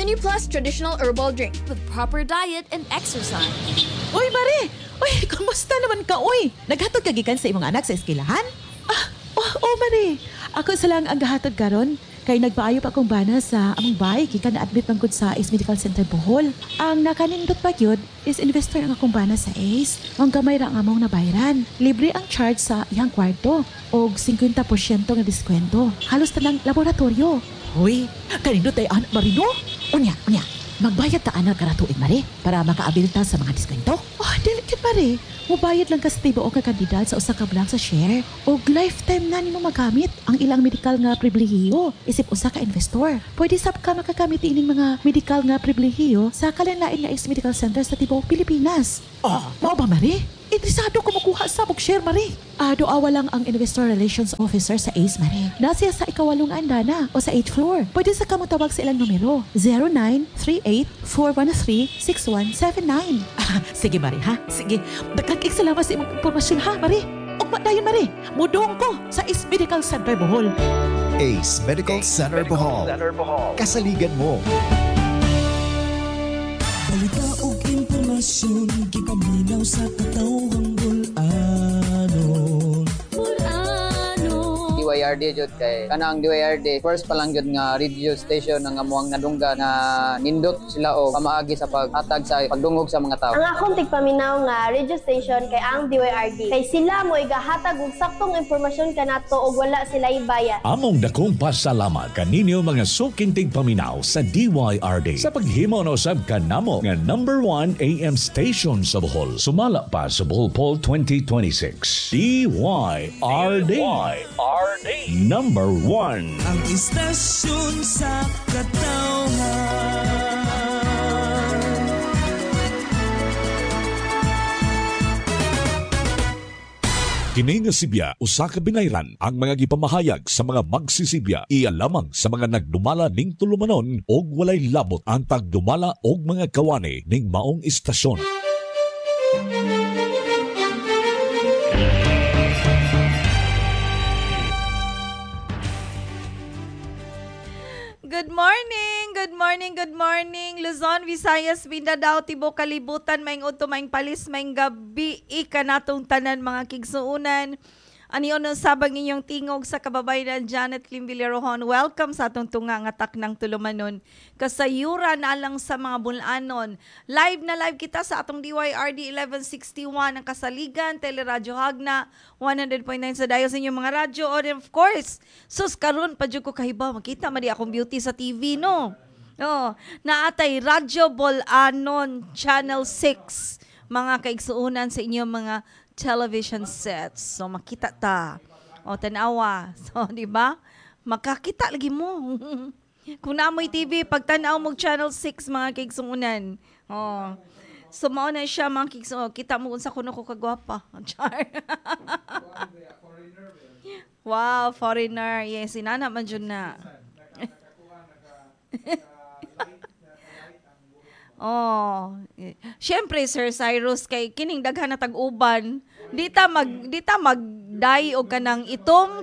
Plus traditional herbal drink with proper diet and exercise. Uy, Mare! Uy, kamusta naman ka, uy? Naghatod ka gikan sa imong anak sa eskwelahan? Mare. Ako sa lang ang gahatod karon. Kay nagpaayo pa akong bana sa among bahay gikan na-admit man gud sa Ace Medical Center Bohol. Ang nakanindot pa gyud is investor ang akong bana sa Ace. Ang gamay ra ang among nabayaran. Libre ang charge sa iyang kwarto og 50% nga diskwento. Halos tanang laboratorio. Hoy, kanindot ay anak Marino? Unya. Magbayad ta anak karatuig, Mare, para makaabil ta sa mga diskwento. Delicate, Mare. Mubayad lang ka sa tibo o kakandidat sa usa ka blank sa share. O lifetime na nimo magamit ang ilang medical nga pribilehiyo isip usa ka investor. Pwede sab ka makagamit ining mga medical nga pribilehiyo sa kalinlain nga Ace Medical Center sa tibuok Pilipinas. Mao ba, Mare? Interesado ko makuha sa share, Mare. Doawa lang ang Investor Relations Officer sa Ace, Mare. Nasiya sa ikawalong andana o sa 8th floor. Pwede sa ka matawag sa ilang numero. 0938-413-6179. Sige, Mare, ha? Sige. Dagdag salamat sa imong impormasyon, ha, Mare? Ugma dayon, Mare. Mudong ko sa Ace Medical Center Bohol. Ace Medical Center Bohol. Kasaligan mo. Balita o impormasyon, gipaminaw sa katawang bulanon. DYRD jud kay kanang DYRD first pa lang jud nga radio station nga amuang nadungga na nindot sila og pamaagi sa paghatag sa pagdungog sa mga tawo. Ang akong tigpaminaw nga radio station kay ang DYRD. Kay sila mo igahatag og saktong impormasyon kanato og wala sila ibayad. Among dakong pasalamat kaninyo mga suking tigpaminaw sa DYRD sa paghimo na usab kanamo nga number 1 AM station sa Bohol. Sumala pa sa Bohol Poll 2026. DYRD. Number 1. Ang istasyon sa katawhan. Kini nga Sibya, usa ka binayran ang mga gipamahayag sa mga magsisibya. Iya lamang sa mga nagdumala ning tulumanon og walay labot ang pagdumala og mga kawani ning maong istasyon. Good morning, Luzon, Visayas, Mindanao, Tibok, Kalibutan, maing udto, maing palis, maing gabi, ika natong tanan mga kigsuunan. Aniyon no sabang inyong tingog sa kababayan Janet Lim Villarojon. Welcome sa atong tunga nga taknang tulumanon. Kasayuran alang sa mga bulanon. Live na live kita sa atong DYRD 1161 ang Kasaligan, Teleradyo Hagna, 100.9 sa dayo sa inyong mga radyo. And of course, sus karon pa jud ko kahibaw makita madi akong beauty sa TV, no? Naatay Radyo Bolanon Channel 6 mga kaigsuunan sa inyong mga television sets. So makita ta. Tanawa. So di ba? Makakita lagi mo. Kung naamoy TV pag tanaw mo Channel 6 mga kaigsuunan. So mao na siya mga kaigsuunan. Kita mo unsa kuno ko kagwapa. Char. Wow, foreigner. Yes, inana man jud na. Syempre Sir Cyrus kay kining daghan na tag-uban. Dita magday og kanang itom.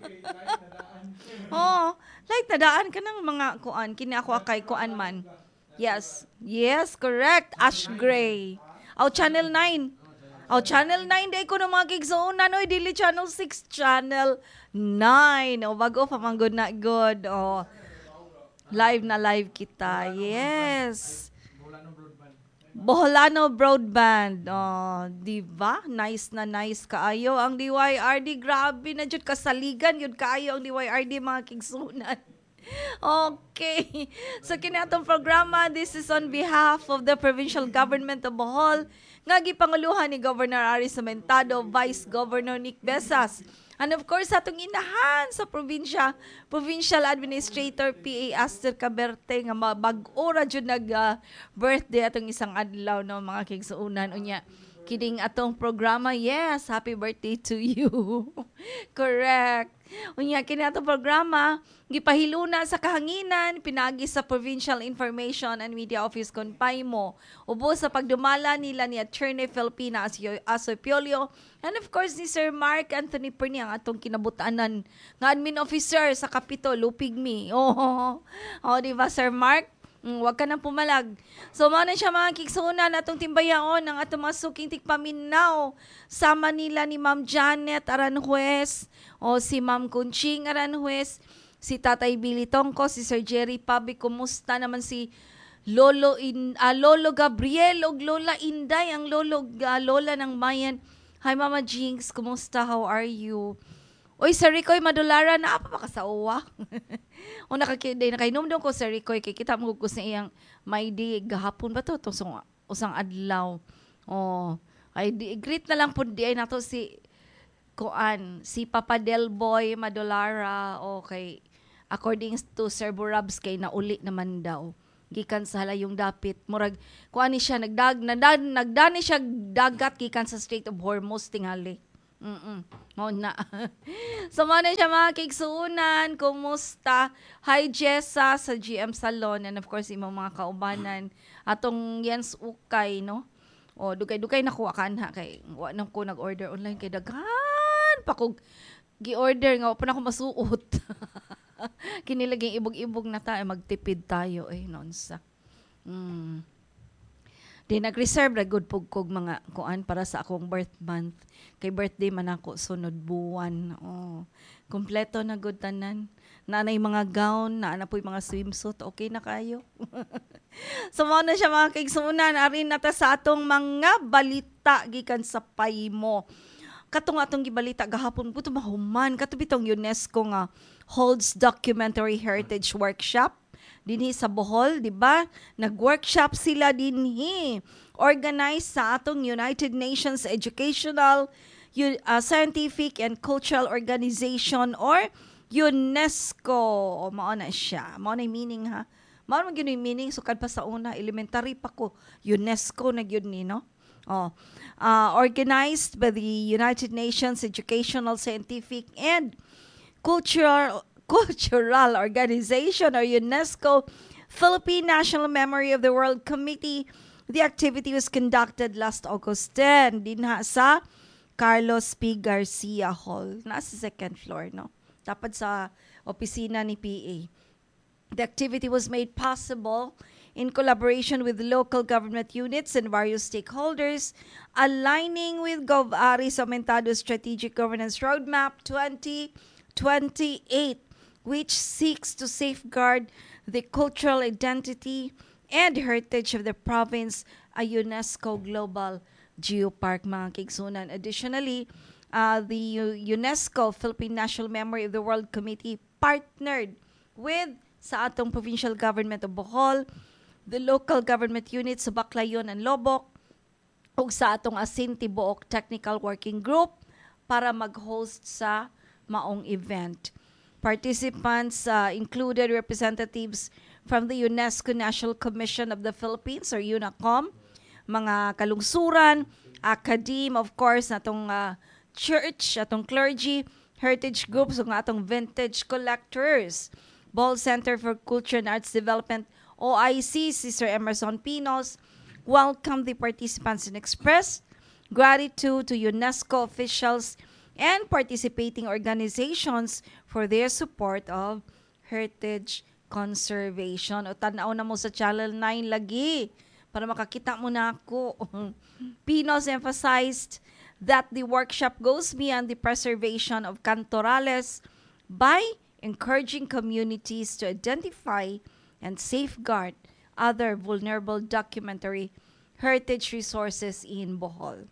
Like nadaan kanang mga kuan kini ako kay kuan man. Yes, correct. Ash gray. Channel 9. Channel 9 day ko no mga kigsuunan oy dili Channel 6, Channel 9. Bago pa man good na good. Live na live kita. Yes. Boholano Broadband. Di ba? Nice na nice kaayo ang DYRD. Grabe na jud kasaligan yun kaayo ang DYRD mga kigsunan. Okay. So kinatong programa, this is on behalf of the Provincial Government of Bohol, nga gipanguluhan ni Governor Ari Sementado, Vice Governor Nick Besas. And of course, atong inahan sa Provincial Administrator P.A. Aster Caberte nga bag-ora jud nag-birthday atong isang adlaw no mga kigsuunan unya. Kining atong programa, yes, happy birthday to you. Correct. Unya kini atong programa gipahiluna sa kahanginan pinagi sa Provincial Information and Media Office kon PAIMO. Ubos sa pagdumala nila ni Attorney Filipina Asopiolio and of course ni Sir Mark Anthony Perni ang atong kinabutanan nga admin officer sa Capitol Lupigmi. Di ba Sir Mark? Wag ka nang pumalag. So, mao na siya mga kigsunan atong timbayaon ng atong mga suking tigpaminaw. Sama nila ni Ma'am Janet Aranjuez o si Ma'am Kunching Aranjuez, si Tatay Billy Tongko, si Sir Jerry Pabi. Kumusta naman si Lolo Gabriel o Lola Inday, ang lola ng Mayan. Hi Mama Jinx, kumusta? How are you? Oy, Sir Ricoy Madulara, na apa pa ka sa uwa? O nakainom ko Sir Ricoy, kay kita mo gusto iyang may di gahapon ba to? Usang adlaw. Oh, ay greet na lang po di ay nato si Papa Del Boy Madulara. Okay, according to Sir Burabs kay nauli naman daw. Gikan sa halayong dapit. Murag, kuan ni siya, nagdani siya dagat gikan sa Strait of Hormuz tingali. Mo na. So, mo na siya mga kigsuunan. Kumusta? Hi, Jessa sa GM Salon. And of course, imong mga kaubanan. Atong Jens Ukay, no? O, dugay-dugay nakuha ka na. Kay, nang ko nag-order online. Kay daghan pa kong gi-order nga. Pa na ako masuot. Kinilaging ibog-ibog na tayo. Magtipid tayo. Nonsa. Di nag-reserve na good pugkog mga kuan para sa akong birth month. Kay birthday man ako sunod buwan. Oh, kompleto na good tanan. Nanay mga gown, naana po'y mga swimsuit, okay na kayo. So mo na siya mga kaigsuunan, arin na ta sa atong mga balita gikan sa paymo. Katong atong gibalita gahapon puto mahuman katubitong UNESCO nga holds documentary heritage workshop dinhi sa Bohol, di ba? Nag-workshop sila dinhi. Organized sa atong United Nations Educational, Scientific and Cultural Organization or UNESCO. O mao na siya. Mao na meaning ha. Mao man gyud meaning sukad pa sa una elementary pa ko. UNESCO na gyud ni no. Organized by the United Nations Educational, Scientific and Cultural Organization or UNESCO, Philippine National Memory of the World Committee. The activity was conducted last August 10 dinha sa Carlos P. Garcia Hall. Nasa second floor, no? Dapat sa opisina ni PA. The activity was made possible in collaboration with local government units and various stakeholders, aligning with Gov.Ari's Aumentado Strategic Governance Roadmap 2028, which seeks to safeguard the cultural identity and heritage of the province, a UNESCO Global Geopark, mga kigsunan. Additionally, the UNESCO Philippine National Memory of the World Committee partnered with sa atong provincial government of Bohol, the local government units sa Baclayon and Lobok, ug sa atong Asin Tibuok Technical Working Group para mag-host sa maong event. Participants included representatives from the UNESCO National Commission of the Philippines or UNACOM, mga kalungsuran, academe, of course, natong church, atong clergy, heritage groups, ug atong vintage collectors. Bohol Center for Culture and Arts Development, OIC, si Sir Emerson Pinos, welcomed the participants and expressed gratitude to UNESCO officials and participating organizations for their support of heritage conservation. O tanaw na mo sa Channel 9 lagi para makakita mo na ako. Pinos emphasized that the workshop goes beyond the preservation of cantorales by encouraging communities to identify and safeguard other vulnerable documentary heritage resources in Bohol.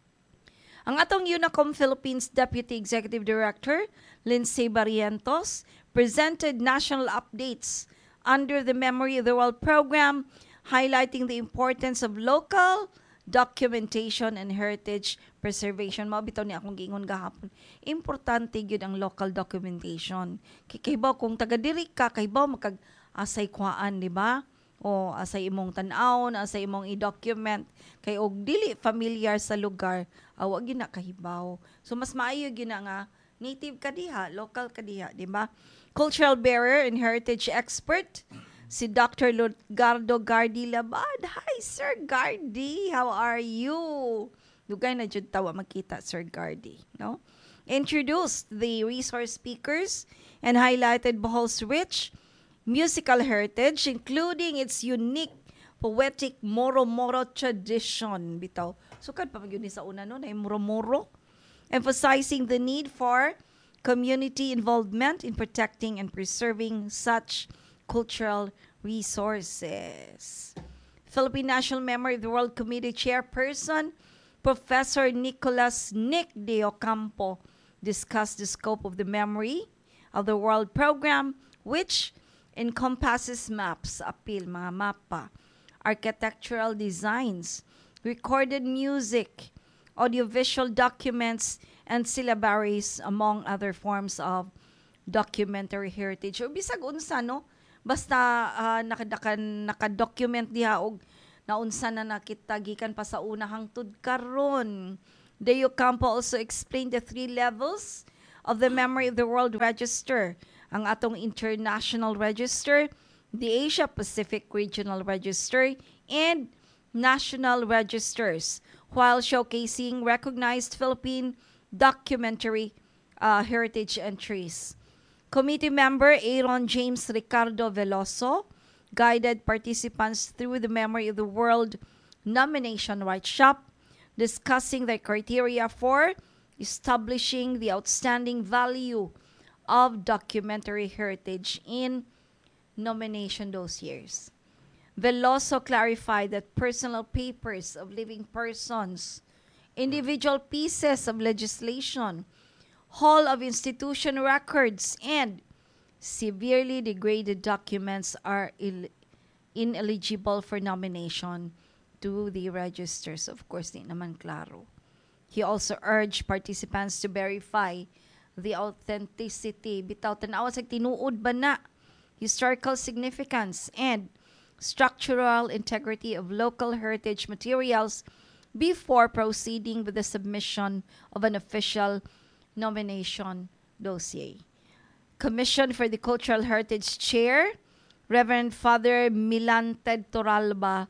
Ang atong UNACOM Philippines Deputy Executive Director, Lindsay Barrientos, presented national updates under the Memory of the World program, highlighting the importance of local documentation and heritage preservation. Mabitaw ni akong giingon gahapon. Importante gyud ang local documentation. Kaybaw kung taga-diri ka, kaybaw makag-asay kuhaan, di ba? O asay imong tan-awon, asay imong i-document kay og dili familiar sa lugar, wa gyud na kahibaw. So mas maayo gyud na nga native ka diha, local ka diha, di ba? Cultural bearer and heritage expert si Dr. Ludgardo Gardi Labad. Hi Sir Gardi, how are you? Dugay na jud tawa makita Sir Gardi, no? Introduced the resource speakers and highlighted Bohol's rich musical heritage, including its unique poetic Moro-Moro tradition. Bitaw. Sukad pa yun sa una no, na Moro-Moro. Emphasizing the need for community involvement in protecting and preserving such cultural resources. Philippine National Memory of the World Committee Chairperson, Professor Nicholas Nick de Ocampo, discussed the scope of the Memory of the World program, which encompasses maps, apil, mga mapa, architectural designs, recorded music, audiovisual documents, and syllabaries, among other forms of documentary heritage. O bisag unsa, no? Basta nakadocument diha og naunsa na nakita gikan pa sa una hangtod karon. De Ocampo also explained the 3 levels of the Memory of the World Register. Ang atong International Register, the Asia Pacific Regional Register, and National Registers, while showcasing recognized Philippine documentary heritage entries. Committee member Aaron James Ricardo Veloso guided participants through the Memory of the World nomination workshop, discussing the criteria for establishing the outstanding value of documentary heritage in nomination dossiers. Veloso clarified that personal papers of living persons, individual pieces of legislation, whole of institution records, and severely degraded documents are ineligible for nomination to the registers. Of course, di naman klaro. He also urged participants to verify the authenticity, bitaw tanawa sa tinuod ba na, historical significance, and structural integrity of local heritage materials before proceeding with the submission of an official nomination dossier. Commission for the Cultural Heritage Chair, Reverend Father Milan Ted Toralba,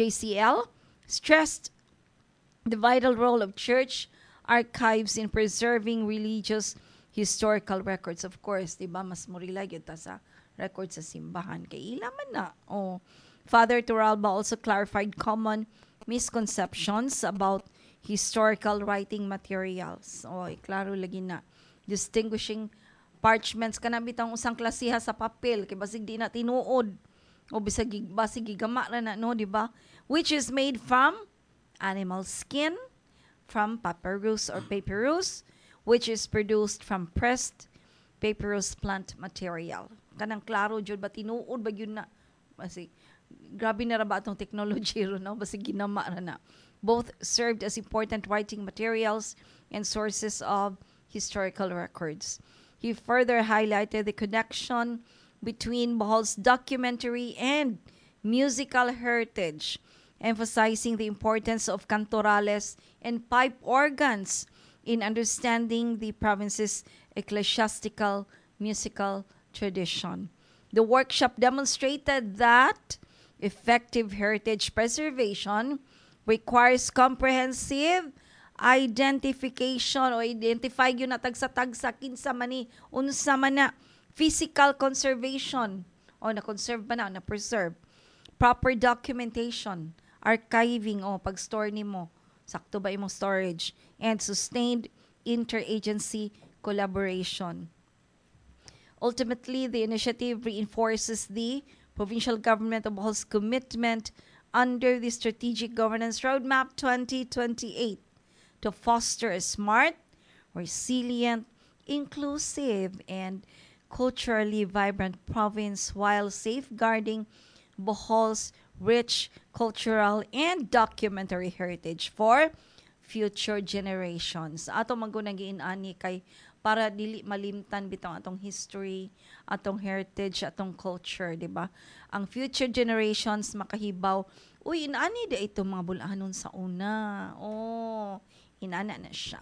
JCL, stressed the vital role of church archives in preserving religious historical records. Of course, di ba, mas morila yun ta sa records sa simbahan. Kaya ilaman na. Oh. Father Toralba also clarified common misconceptions about historical writing materials. Oy, klaro lagi na. Distinguishing parchments kana bitang usang klasiha sa papel kay basig di na tinuod o bisag basig gigama ra na no, di ba? Which is made from animal skin, from papyrus or papyrus, which is produced from pressed papyrus plant material. Kanang klaro jud ba tinuod ba yun na basig grabe na ra ba atong technology ro no, basig ginama ra na. Both served as important writing materials and sources of historical records. He further highlighted the connection between Bohol's documentary and musical heritage, emphasizing the importance of cantorales and pipe organs in understanding the province's ecclesiastical musical tradition. The workshop demonstrated that effective heritage preservation requires comprehensive identification o identify yun na tagsa-tagsa kinsa man ni unsa man na physical conservation o na-conserve ba na preserve, proper documentation, archiving o pag-store nimo sakto ba imong storage, and sustained interagency collaboration. Ultimately, the initiative reinforces the provincial government of Bohol's commitment under the Strategic Governance Roadmap 2028 to foster a smart, resilient, inclusive, and culturally vibrant province while safeguarding Bohol's rich cultural and documentary heritage for future generations. Ato magunang ani kay para dili malimtan bitong atong history, atong heritage, atong culture, di ba? Ang future generations makahibaw, uy, inani da ito mga bulahanon sa una. Oh, inana na siya.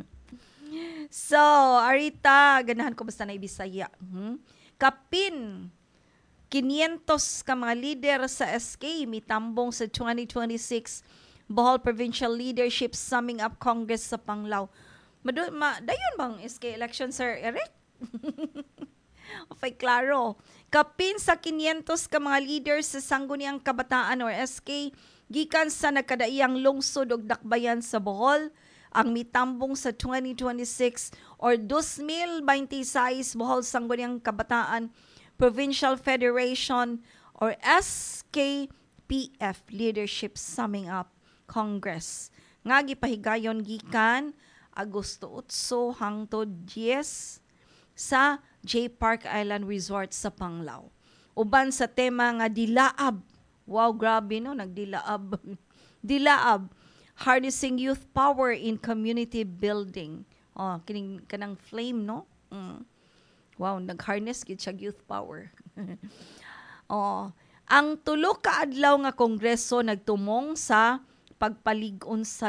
So, arita, ganahan ko basta na ibisaya. Kapin, 500 ka mga leader sa SK mitambong sa 2026 Bohol Provincial Leadership Summing Up Congress sa Panglao. Dayon bang SK election, Sir Eric? Okay, klaro. Kapin sa 500 ka mga leaders sa Sangguniang Kabataan or SK, gikan sa nagkadaiyang lungsod ug dakbayan sa Bohol, ang mitambong sa 2026 or 2026 Bohol Sangguniang Kabataan Provincial Federation or SKPF Leadership Summing Up Congress. Nga gipahigayon gikan Agosto 8 hangtod 10 sa J Park Island Resort sa Panglao. Uban sa tema nga dilaab. Wow, grabe no, nagdilaab. Dilaab, harnessing youth power in community building. Oh, kining kanang flame no. Wow, nag-harness gid siya youth power. Oh, ang tulo ka adlaw nga kongreso nagtumong sa pagpalig-on sa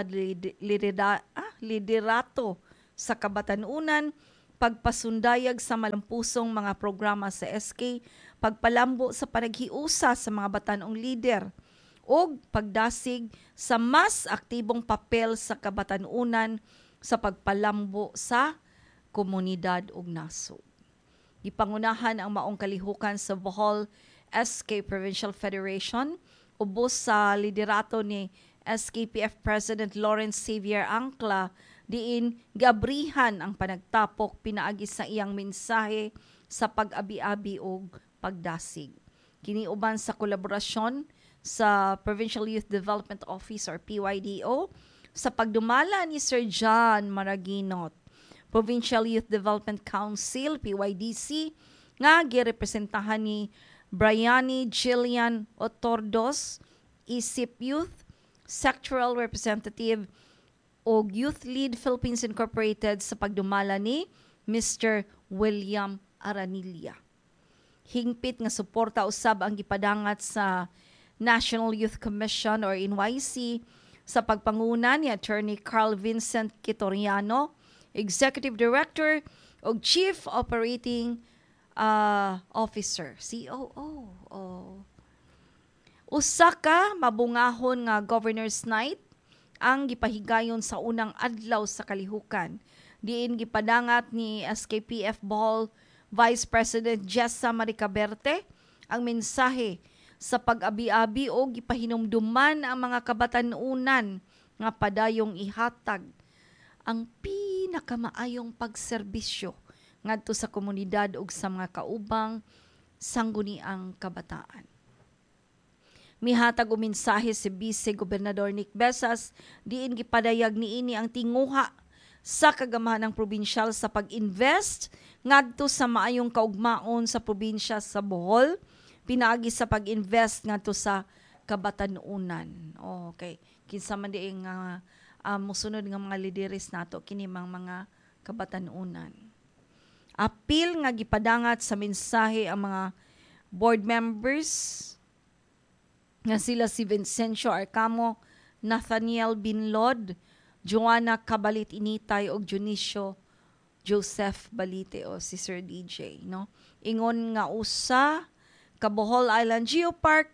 liderato sa kabatanunan, pagpasundayag sa malampusong mga programa sa SK, pagpalambo sa panaghiusa sa mga batanong lider, ug pagdasig sa mas aktibong papel sa kabatanunan sa pagpalambo sa komunidad ug nasod. Gipangunahan ang maong kalihukan sa Bohol SK Provincial Federation ubos sa liderato ni SKPF President Lawrence Xavier Angla, diin gabrihan ang panagtapok pinaagi sa iyang mensahe sa pag-abi-abi o pagdasig. Kini uban sa kolaborasyon sa Provincial Youth Development Office or PYDO sa pagdumala ni Sir John Maraginot, Provincial Youth Development Council PYDC, nga girepresentahan ni Brianny Jillian Otordos, ISIP Youth Sectoral Representative o Youth Lead Philippines Incorporated sa pagdumala ni Mr. William Aranilla. Hingpit nga suporta usab ang gipadangat sa National Youth Commission or NYC sa pagpanguna ni Attorney Carl Vincent Quitoriano, Executive Director o Chief Operating Officer, COO. Usa ka mabungahon nga Governor's Night ang gipahigayon sa unang adlaw sa kalihukan. Diin gipadangat ni SKPF Bohol Vice President Jessa Maricaberte ang mensahe sa pag-abi-abi o gipahinumduman ang mga kabatanunan nga padayong ihatag ang pinakamaayong pagserbisyo ngadto sa komunidad ug sa mga kaubang sangguniang kabataan. Mihatag og mensahe si Vice Gobernador Nick Besas, diin gipadayag niini ang tinguha sa kagamahanang probinsyal sa pag-invest ngadto sa maayong kaugmaon sa probinsya sa Bohol, pinaagi sa pag-invest ngadto sa kabatanunan. Okay, kinsa man diing mosunod nga mga lideres nato kini mga kabatanunan. Apil nga gipadangat sa mensahe ang mga board members nga sila si Vincencio Arcamo, Nathaniel Binlod, Joanna Cabalit Initay ug Junicio Joseph Balite o si Sir DJ, no? Ingon nga usa ka Bohol Island Geopark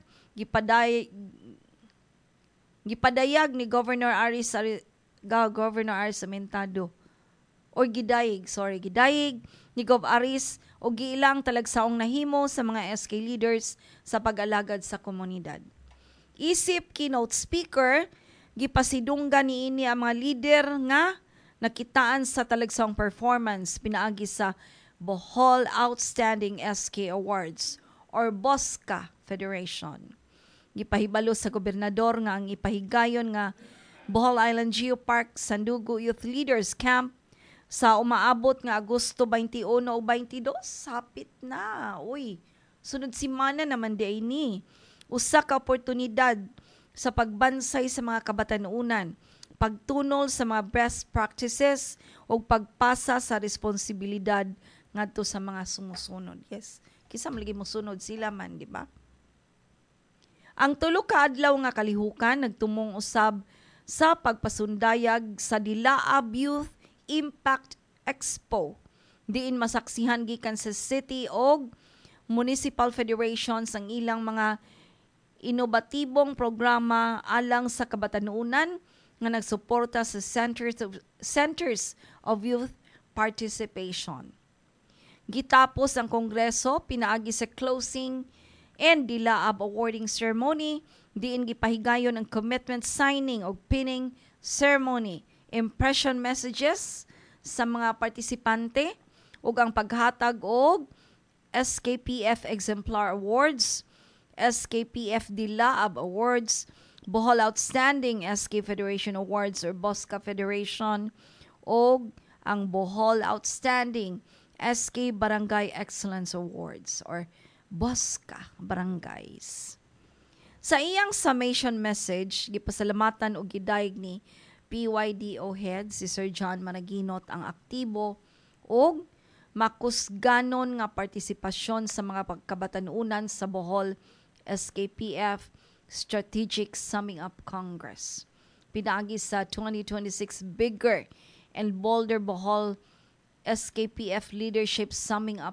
gipadayag ni Governor Aris Amentado o gidayig ni Gov Aris o giilang talagsaong nahimo sa mga SK leaders sa pag-alagad sa komunidad. Isip keynote speaker, gipasidunggan niini ang mga leader nga nakitaan sa talagsaong performance pinaagi sa Bohol Outstanding SK Awards or BOSCA Federation. Gipahibalo sa gobernador nga ang ipahigayon nga Bohol Island Geopark Sandugo Youth Leaders Camp sa umaabot nga Agosto 21 o 22, hapit na. Uy, sunod simana naman di ini. Usa ka oportunidad sa pagbansay sa mga kabatanunan, pagtunol sa mga best practices o pagpasa sa responsibilidad ngadto sa mga sumusunod. Yes, kisa maligi mo sunod sila man, di ba? Ang tulo ka adlaw nga kalihukan nagtumong usab sa pagpasundayag sa Dilaab Youth Impact Expo. Diin masaksihan gikan sa city o municipal federations ang ilang mga inobatibong programa alang sa kabatanunan nga nagsuporta sa Centers of Youth Participation. Gitapos ang Kongreso, pinaagi sa closing and dilaab awarding ceremony, diin gipahigayon ang commitment signing o pinning ceremony, impression messages sa mga partisipante ug ang paghatag og SKPF Exemplar Awards, SKPF Dilaab Awards, Bohol Outstanding SK Federation Awards or Bosca Federation o ang Bohol Outstanding SK Barangay Excellence Awards or Bosca Barangays. Sa iyang summation message, gipasalamatan o gidayeg ni PYDO head si Sir John Managinot ang aktibo o makusganon nga partisipasyon sa mga pagkabatanunan sa Bohol SKPF Strategic Summing Up Congress. Pinaagi sa 2026 Bigger and Bolder Bohol SKPF Leadership Summing Up